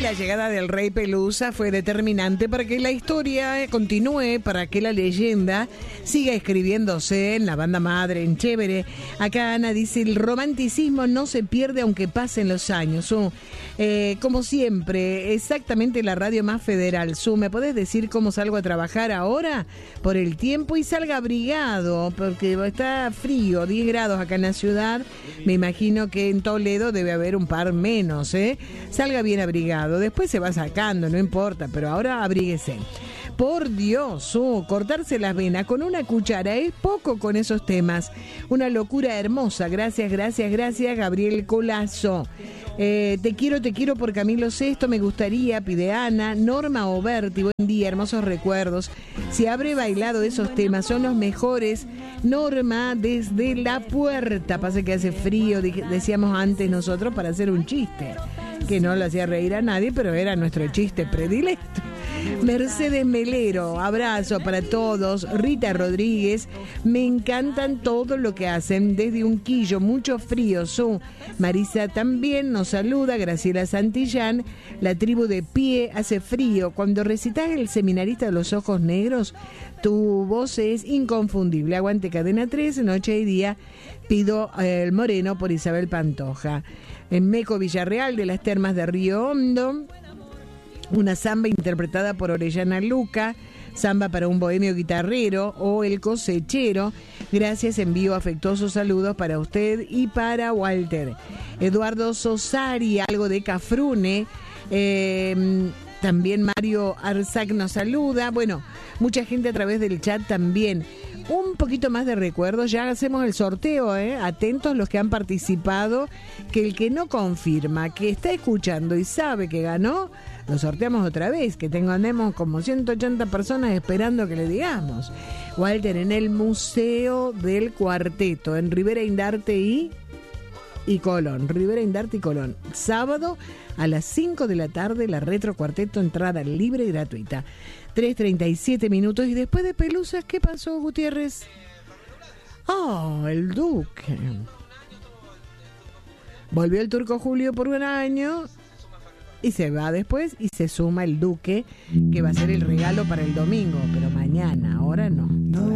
la llegada del Rey Pelusa fue determinante para que la historia continúe, para que la leyenda siga escribiéndose en la banda madre, en Chévere. Acá Ana dice, el romanticismo no se pierde aunque pasen los años. Como siempre, exactamente la radio más federal. ¿Me podés decir cómo salgo a trabajar ahora? Por el tiempo, y salga abrigado, porque está frío, 10 grados acá en la ciudad. Me imagino que en Toledo debe haber un par menos, Salga bien abrigado, después se va sacando, no importa, pero ahora abríguese. Por Dios, cortarse las venas con una cuchara es poco con esos temas. Una locura hermosa. Gracias, Gabriel Colazo. Te quiero por Camilo VI, me gustaría, pide Ana. Norma Oberti, buen día, hermosos recuerdos. Si habré bailado esos temas, son los mejores. Norma, desde la puerta. Pasa que hace frío, decíamos antes nosotros, para hacer un chiste, que no le hacía reír a nadie, pero era nuestro chiste predilecto. Mercedes Melero, abrazo para todos. Rita Rodríguez, me encantan todo lo que hacen desde Unquillo, mucho frío. Marisa también nos saluda. Graciela Santillán, la tribu de pie, hace frío. Cuando recitas El seminarista de los ojos negros, tu voz es inconfundible. Aguante Cadena 3, noche y día. Pido el Moreno por Isabel Pantoja. En Meco Villarreal, de las Termas de Río Hondo, una samba interpretada por Orellana Luca, samba para un bohemio guitarrero o El Cosechero. Gracias, envío afectuosos saludos para usted y para Walter. Eduardo Sosari, algo de Cafrune. También Mario Arzac nos saluda. Bueno, mucha gente a través del chat también. Un poquito más de recuerdos, ya hacemos el sorteo, atentos los que han participado, que el que no confirma, que está escuchando y sabe que ganó, lo sorteamos otra vez, que andemos como 180 personas esperando que le digamos. Walter, en el Museo del Cuarteto, en Rivera Indarte y Colón, sábado a las 5 de la tarde, la Retro Cuarteto, entrada libre y gratuita. 3:37 minutos. Y después de Pelusas, ¿qué pasó, Gutiérrez? El Duque. Volvió el Turco Julio por un año y se va después, y se suma el Duque, que va a ser el regalo para el domingo, pero mañana, ahora no.